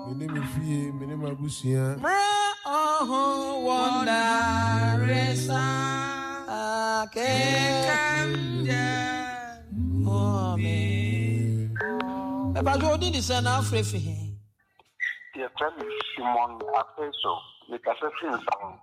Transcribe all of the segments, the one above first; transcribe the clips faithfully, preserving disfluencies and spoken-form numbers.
Mene fie, mene mabusia. Mra oho wonder resa. Akekanja. Amen. Eba jodi di se na afrefi he. Dear friend Simon Apeso, the Cassandra song.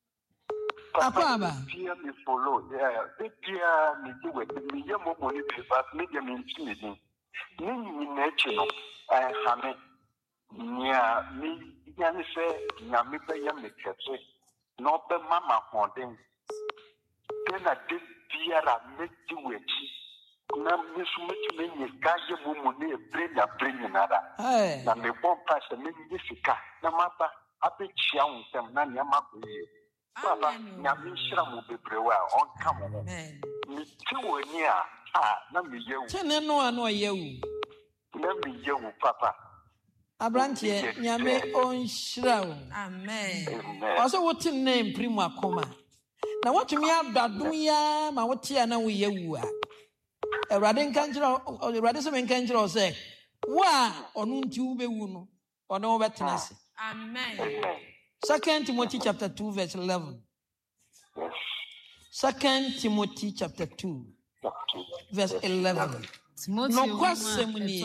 Apaba. Dear me follow, yeah, dear me do it, me your money papers, medium intimidate. Nini nature, I have it. Nya me yan say, na me pay yam the catch. No, the mama haunting. Then I did dear, I make you it. Na miss much men is gaja woman, a brain, a brain another. Na me won't pass the men Jessica, no matter. I bet young them, none yamaku. Papa, Yamishra will be brewer on come. Me two near, ah, let me you. Ten no ano you. Let me you, Papa. Abrantie, Yame on shroud. Amen. Also, what's your name, Prima Coma? Now, what to me up that duya, my what tia now we you are. A radin country or the radism country or say, Wa or noon to be wound or no wetness. Amen. Second Timothy chapter two, verse eleven. Yes. Second Timothy chapter two, verse eleven. No question ni.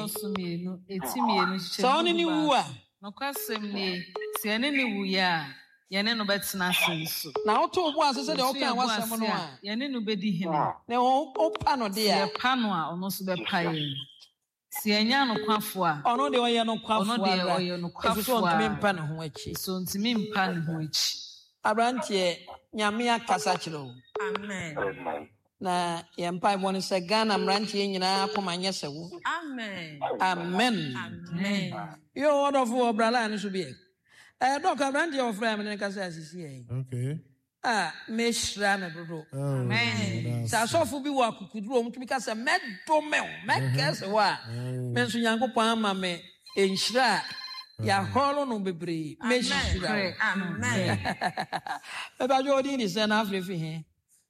So only ni uwa. No question ni. Si ane ni uya. Yane no betina senso. Na oto obo asese de oka wasem no a. Yane no bedi hene. Na o pa no de a. Si pa no a ono so be pa ye. Si enya no kwafo a. Ono de oye no kwafo a. Ono de oye no kwafo a. So ntimi mpa ne ho achi. So ntimi mpa ne ho achi. Abrantie nyame akasa kiro. Amen. Amen. Na yempa ibone se Ghana mrantie nyina akoma nyese wo. Amen. Amen. Amen. Yo wonderful obrala ne so bi e. Eh doctor Brandy of Frame ne kasa asisi e. Okay. Ah, me shra me dodo. Amen. Sa sofu bi wa kukuduro mutumi kasa medo me o. Me kasa wa. Me so Nyankopon ama me enhira ya holo no bebre. Me shra. Amen. E ba jodi ni se na afrefi he.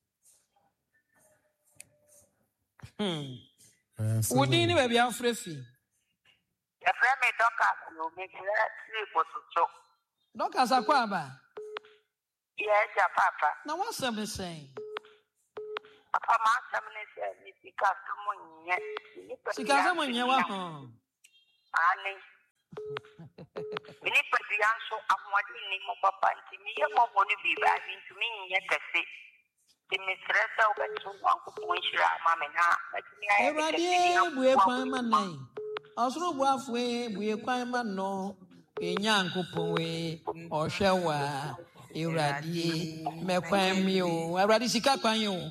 Hmm. Wodi ni be bia afrefi. E frame doctor no me shra three botucho. Doctor sakwa ba. Yes, Papa. Now what's something saying? Papa, my family said, Sika, someone yet. Sika, someone yet. Annie. We need to be answered. I'm wanting him, Papa, to me. I'm going to be riding to me yet. I say, the mistress of the two uncle, Mamma, everybody, we are quite man. Also, halfway, we are quite man. No, a young couple or shower. Iradi me kwam yo aradi sika kwan yo